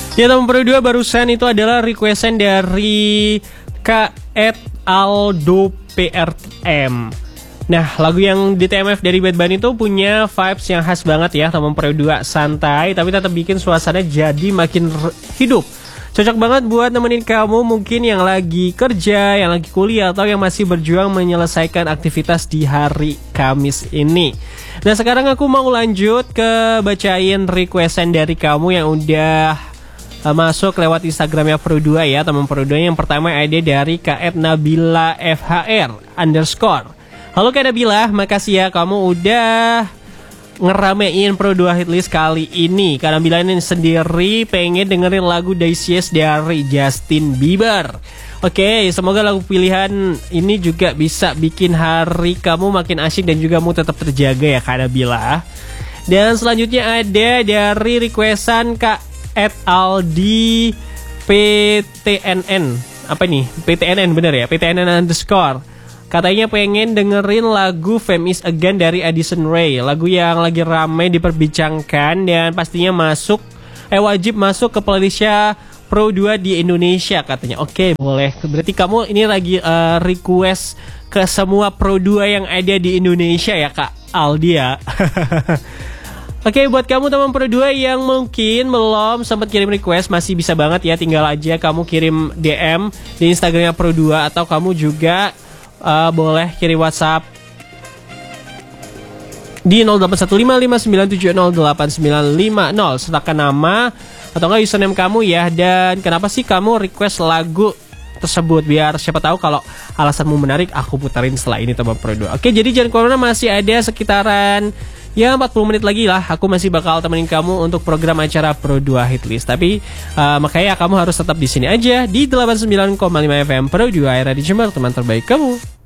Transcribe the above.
Ya teman Pro 2, barusan itu adalah requestan dari Kak Aldo PRTM. Nah, lagu yang di TMF dari Bad Bunny itu punya vibes yang khas banget ya teman Pro 2, santai tapi tetap bikin suasana jadi makin hidup. Cocok banget buat nemenin kamu mungkin yang lagi kerja, yang lagi kuliah, atau yang masih berjuang menyelesaikan aktivitas di hari Kamis ini. Nah, sekarang aku mau lanjut ke bacain requestan dari kamu yang udah masuk lewat Instagramnya Pro 2 ya teman Pro 2. Yang pertama ada dari Kak Nabila FHR _ Halo Kak Nabila, makasih ya kamu udah ngeramein Pro 2 Hitlist kali ini. Kak Nabila ini sendiri pengen dengerin lagu Daisies dari Justin Bieber. Oke, semoga lagu pilihan ini juga bisa bikin hari kamu makin asyik dan juga mau tetap terjaga ya Kak Nabila. Dan selanjutnya ada dari requestan Kak Aldi PTNN. Apa nih? PTNN bener ya? PTNN _ Katanya pengen dengerin lagu Fame Is Again dari Addison Rae. Lagu yang lagi ramai diperbincangkan dan pastinya wajib masuk ke playlistnya Pro 2 di Indonesia katanya. Oke, boleh. Berarti kamu ini lagi request ke semua Pro 2 yang ada di Indonesia ya Kak Aldi ya. Oke, buat kamu teman Pro 2 yang mungkin belum sempat kirim request, masih bisa banget ya, tinggal aja kamu kirim DM di Instagramnya Pro 2, atau kamu juga boleh kirim WhatsApp di 081559708950 sertakan nama atau enggak username kamu ya, dan kenapa sih kamu request lagu tersebut, biar siapa tahu kalau alasanmu menarik aku putarin setelah ini teman Pro 2. Oke, jadi jangan kemana, masih ada sekitaran 40 menit lagi lah aku masih bakal temenin kamu untuk program acara Pro 2 Hitlist. Tapi makanya kamu harus tetap di sini aja di 89,5 FM Pro 2 Radio Jember, teman terbaik kamu.